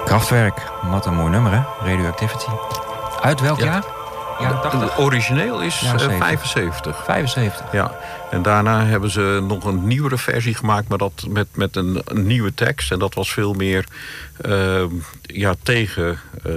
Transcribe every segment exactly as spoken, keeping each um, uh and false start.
Kraftwerk, wat een mooi nummer, hè? Radioactivity. Uit welk Ja. jaar? Jaren tachtig? Het origineel is Ja, uh, zeventig. vijfenzeventig. vijfenzeventig. Ja, en daarna hebben ze nog een nieuwere versie gemaakt, maar dat met, met een, een nieuwe tekst. En dat was veel meer uh, ja, tegen uh,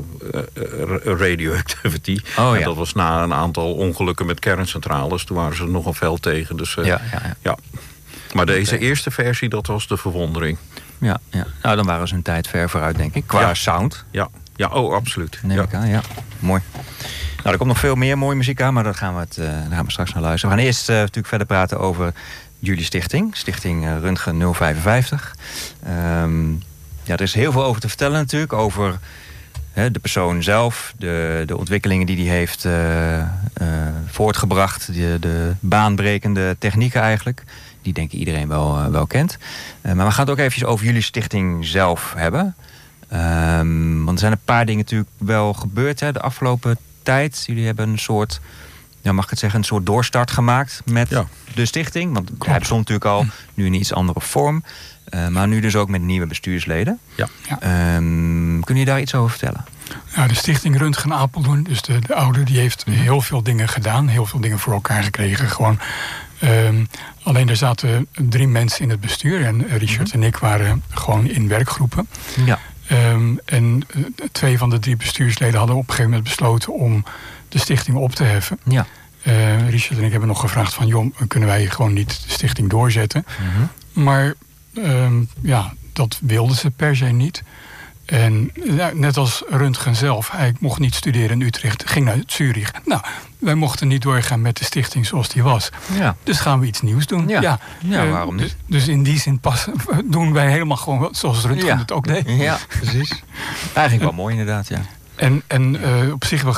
uh, radioactivity. Oh, en ja. dat was na een aantal ongelukken met kerncentrales. Toen waren ze nogal fel tegen. Dus, uh, Ja, ja, ja. ja. Maar deze Okay. eerste versie, dat was de verwondering. Ja, ja. Nou, dan waren ze hun tijd ver vooruit, denk ik. Qua Ja. sound. Ja, ja, oh, absoluut. Neem Ja. ik aan, ja. Mooi. Nou, er komt nog veel meer mooie muziek aan, maar daar gaan we, het, uh, daar gaan we straks naar luisteren. We gaan eerst uh, natuurlijk verder praten over jullie stichting. Stichting uh, Röntgen nul vijfenvijftig. Um, ja, er is heel veel over te vertellen natuurlijk. Over hè, de persoon zelf, de, de ontwikkelingen die hij heeft uh, uh, voortgebracht. De, de baanbrekende technieken eigenlijk. Die denk ik iedereen wel, uh, wel kent. Uh, maar we gaan het ook eventjes over jullie stichting zelf hebben. Um, want er zijn een paar dingen natuurlijk wel gebeurd hè, de afgelopen tijd. Jullie hebben een soort, ja, mag ik het zeggen, een soort doorstart gemaakt met Ja. de stichting. Want hij bestond natuurlijk al, nu in een iets andere vorm. Uh, maar nu dus ook met nieuwe bestuursleden. Ja. Ja. Um, kun je daar iets over vertellen? Ja, de stichting Röntgen Apeldoorn, dus de, de oude, die heeft heel veel dingen gedaan. Heel veel dingen voor elkaar gekregen. Gewoon, um, alleen er zaten drie mensen in het bestuur. En Richard en ik waren gewoon in werkgroepen. Ja. Um, en uh, twee van de drie bestuursleden hadden op een gegeven moment besloten om de stichting op te heffen. Ja. Uh, Richard en ik hebben nog gevraagd van, joh, kunnen wij gewoon niet de stichting doorzetten? Mm-hmm. Maar um, ja, dat wilden ze per se niet. En ja, net als Röntgen zelf, hij mocht niet studeren in Utrecht, ging naar Zurich. Nou, wij mochten niet doorgaan met de stichting zoals die was. Ja. Dus gaan we iets nieuws doen. Ja, ja. ja Uh, waarom niet? Dus, dus in die zin pas, doen wij helemaal gewoon zoals Röntgen Ja. het ook deed. Ja, precies. Eigenlijk wel mooi inderdaad, ja. En, en uh, op zich, we